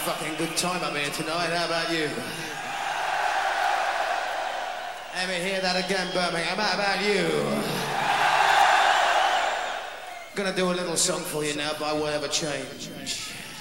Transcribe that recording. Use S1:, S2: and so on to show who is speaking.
S1: fucking good time up here tonight. How about you? Let me hear that again, Birmingham. How about you? Gonna do a little song for you now by way of a change.